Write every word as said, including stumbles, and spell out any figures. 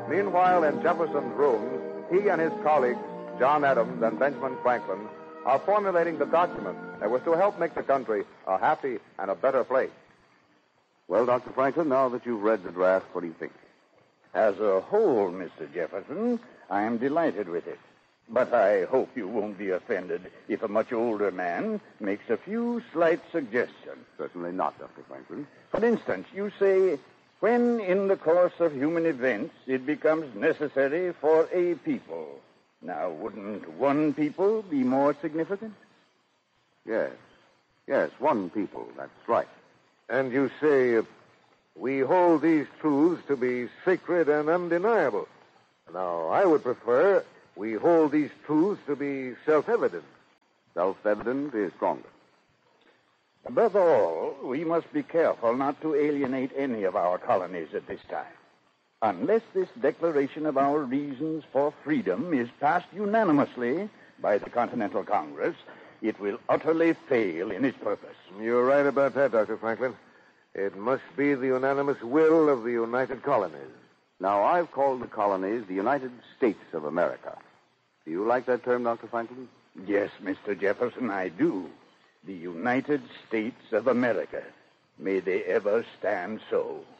Meanwhile, in Jefferson's rooms, he and his colleagues, John Adams and Benjamin Franklin, are formulating the document that was to help make the country a happy and a better place. Well, Doctor Franklin, now that you've read the draft, what do you think? As a whole, Mister Jefferson, I am delighted with it. But I hope you won't be offended if a much older man makes a few slight suggestions. Certainly not, Doctor Franklin. For instance, you say, when in the course of human events it becomes necessary for a people. Now, wouldn't one people be more significant? Yes. Yes, one people. That's right. And you say, uh, we hold these truths to be sacred and undeniable. Now, I would prefer we hold these truths to be self-evident. Self-evident is stronger. Above all, we must be careful not to alienate any of our colonies at this time. Unless this declaration of our reasons for freedom is passed unanimously by the Continental Congress, it will utterly fail in its purpose. You're right about that, Doctor Franklin. It must be the unanimous will of the United Colonies. Now, I've called the colonies the United States of America. Do you like that term, Doctor Franklin? Yes, Mister Jefferson, I do. The United States of America. May they ever stand so.